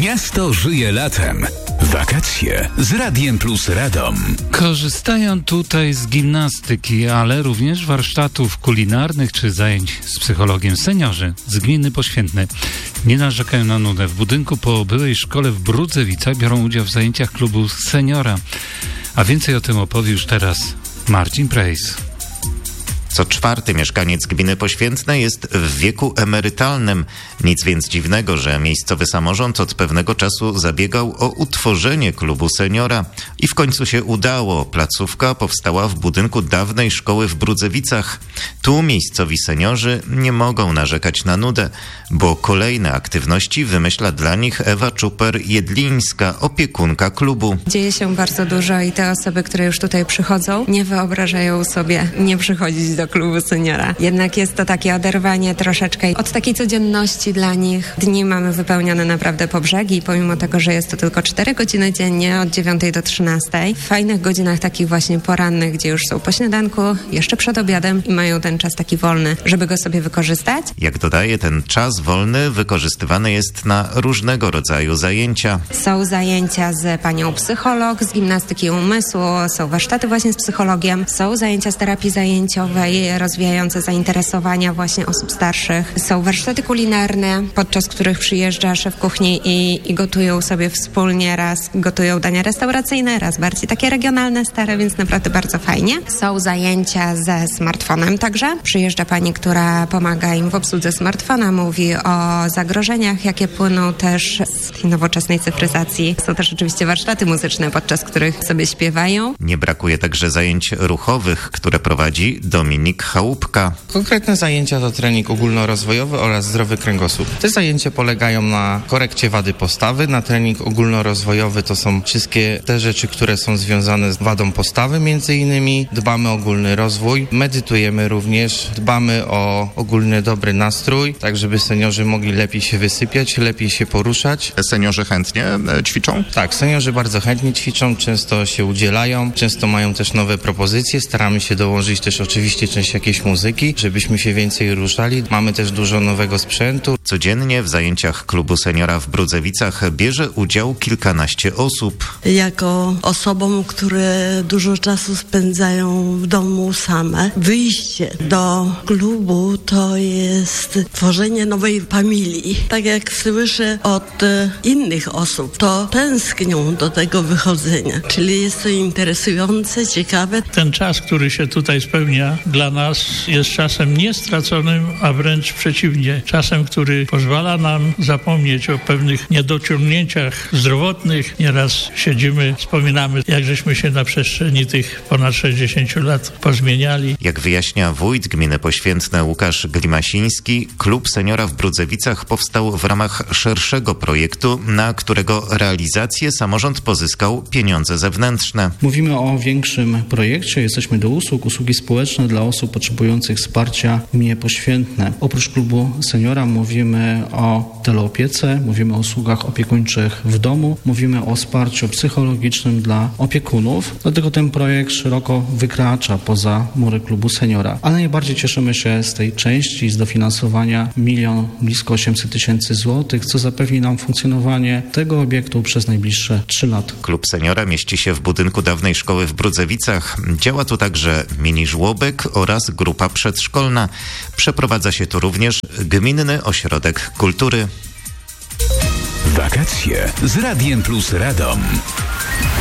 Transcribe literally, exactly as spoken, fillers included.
Miasto żyje latem. Wakacje z Radiem Plus Radom. Korzystają tutaj z gimnastyki, ale również warsztatów kulinarnych czy zajęć z psychologiem seniorzy z gminy Poświętne. Nie narzekają na nudę. W budynku po byłej szkole w Brudzewicach biorą udział w zajęciach klubu seniora. A więcej o tym opowie już teraz Marcin Prejs. Co czwarty mieszkaniec gminy Poświętne jest w wieku emerytalnym. Nic więc dziwnego, że miejscowy samorząd od pewnego czasu zabiegał o utworzenie klubu seniora. I w końcu się udało. Placówka powstała w budynku dawnej szkoły w Brudzewicach. Tu miejscowi seniorzy nie mogą narzekać na nudę, bo kolejne aktywności wymyśla dla nich Ewa Czuper-Jedlińska, opiekunka klubu. Dzieje się bardzo dużo i te osoby, które już tutaj przychodzą, nie wyobrażają sobie nie przychodzić do klubu seniora. Jednak jest to takie oderwanie troszeczkę od takiej codzienności dla nich. Dni mamy wypełnione naprawdę po brzegi, pomimo tego, że jest to tylko cztery godziny dziennie od dziewiątej do trzynastej. W fajnych godzinach takich właśnie porannych, gdzie już są po śniadanku, jeszcze przed obiadem i mają ten czas taki wolny, żeby go sobie wykorzystać. Jak dodaje, ten czas wolny wykorzystywany jest na różnego rodzaju zajęcia. Są zajęcia z panią psycholog, z gimnastyki umysłu, są warsztaty właśnie z psychologiem, są zajęcia z terapii zajęciowej, rozwijające zainteresowania właśnie osób starszych. Są warsztaty kulinarne, podczas których przyjeżdża szef kuchni i, i gotują sobie wspólnie. Raz gotują dania restauracyjne, raz bardziej takie regionalne, stare, więc naprawdę bardzo fajnie. Są zajęcia ze smartfonem także. Przyjeżdża pani, która pomaga im w obsłudze smartfona, mówi o zagrożeniach, jakie płyną też z tej nowoczesnej cyfryzacji. Są też oczywiście warsztaty muzyczne, podczas których sobie śpiewają. Nie brakuje także zajęć ruchowych, które prowadzi Dominik Chałupka. Konkretne zajęcia to trening ogólnorozwojowy oraz zdrowy kręgosłup. Te zajęcia polegają na korekcie wady postawy. Na trening ogólnorozwojowy to są wszystkie te rzeczy, które są związane z wadą postawy między innymi. Dbamy o ogólny rozwój, medytujemy również, dbamy o ogólny dobry nastrój, tak żeby seniorzy mogli lepiej się wysypiać, lepiej się poruszać. Seniorzy chętnie ćwiczą? Tak, seniorzy bardzo chętnie ćwiczą, często się udzielają, często mają też nowe propozycje. Staramy się dołożyć też oczywiście część jakiejś muzyki, żebyśmy się więcej ruszali. Mamy też dużo nowego sprzętu. Codziennie w zajęciach klubu seniora w Brudzewicach bierze udział kilkanaście osób. Jako osobom, które dużo czasu spędzają w domu same, wyjście do klubu to jest tworzenie nowej familii. Tak jak słyszę od innych osób, to tęsknią do tego wychodzenia. Czyli jest to interesujące, ciekawe. Ten czas, który się tutaj spełnia, dla nas jest czasem nie straconym, a wręcz przeciwnie. Czasem, który pozwala nam zapomnieć o pewnych niedociągnięciach zdrowotnych. Nieraz siedzimy, wspominamy, jak żeśmy się na przestrzeni tych ponad sześćdziesięciu lat pozmieniali. Jak wyjaśnia wójt gminy Poświętne Łukasz Glimasiński, klub seniora w Brudzewicach powstał w ramach szerszego projektu, na którego realizację samorząd pozyskał pieniądze zewnętrzne. Mówimy o większym projekcie. Jesteśmy do usług, usługi społeczne dla osób potrzebujących wsparcia w gminie Poświętne. Oprócz klubu seniora mówimy o teleopiece, mówimy o usługach opiekuńczych w domu, mówimy o wsparciu psychologicznym dla opiekunów. Dlatego ten projekt szeroko wykracza poza mury klubu seniora. Ale najbardziej cieszymy się z tej części, z dofinansowania milion, blisko osiemset tysięcy złotych, co zapewni nam funkcjonowanie tego obiektu przez najbliższe trzy lata. Klub seniora mieści się w budynku dawnej szkoły w Brudzewicach. Działa tu także mini żłobek oraz grupa przedszkolna. Przeprowadza się tu również Gminny Ośrodek Kultury. Wakacje z Radiem Plus Radom.